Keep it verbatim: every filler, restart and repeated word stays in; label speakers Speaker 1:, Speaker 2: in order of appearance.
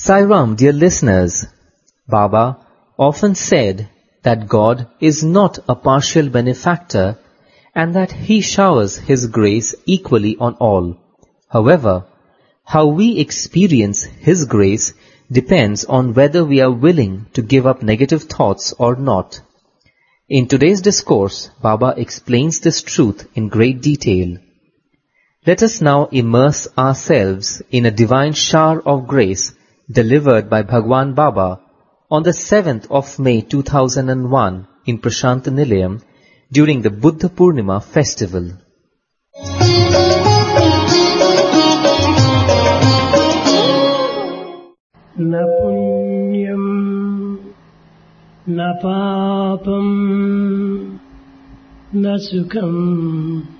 Speaker 1: Sai Ram, dear listeners, Baba often said that God is not a partial benefactor and that He showers His grace equally on all. However, how we experience His grace depends on whether we are willing to give up negative thoughts or not. In today's discourse, Baba explains this truth in great detail. Let us now immerse ourselves in a divine shower of grace delivered by Bhagwan Baba on the seventh of May two thousand one in Prashant Nilayam during the Buddha Purnima festival.
Speaker 2: Na punyam, na papam, na sukham